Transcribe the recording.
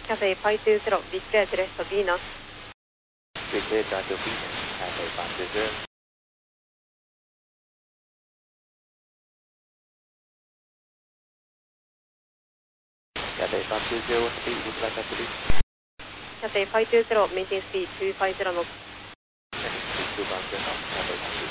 Cathay 520, be clear to rest of Venus. Be clear to Venus, Cathay 520. Cathay 520, speed would like us to be? Cathay 520, maintain speed 250 knots. Speed 250 knots, Cathay 520.